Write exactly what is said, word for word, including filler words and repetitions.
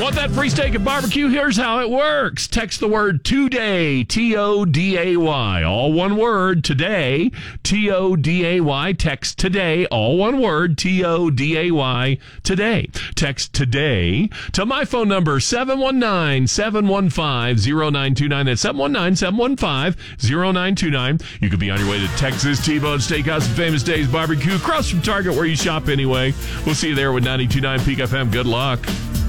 Want that free steak and barbecue? Here's how it works. Text the word today, T O D A Y, all one word, today, T O D A Y. Text today, all one word, T O D A Y, today. Text today to my phone number, seven one nine, seven one five, zero nine two nine. That's seven one nine, seven one five, zero nine two nine. You could be on your way to Texas T-Bone Steakhouse and Famous Days Barbecue, across from Target where you shop anyway. We'll see you there with ninety-two point nine Peak F M. Good luck.